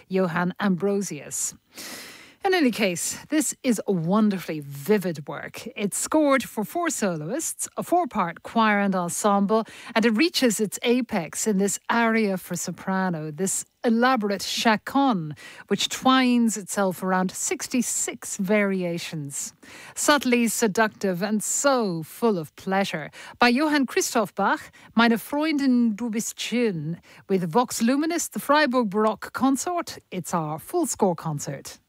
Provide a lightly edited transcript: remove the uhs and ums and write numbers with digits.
Johann Ambrosius. In any case, this is a wonderfully vivid work. It's scored for 4 soloists, a 4-part choir and ensemble, and it reaches its apex in this aria for soprano, this elaborate chaconne, which twines itself around 66 variations. Subtly seductive and so full of pleasure. By Johann Christoph Bach, Meine Freundin, du bist schön, with Vox Luminis, the Freiburg Baroque Consort. It's our full score concert.